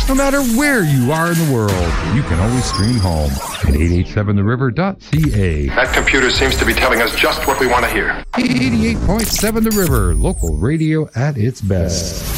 No matter where you are in the world, you can always stream home at 887theriver.ca. That computer seems to be telling us just what we want to hear. 88.7 The River, local radio at its best.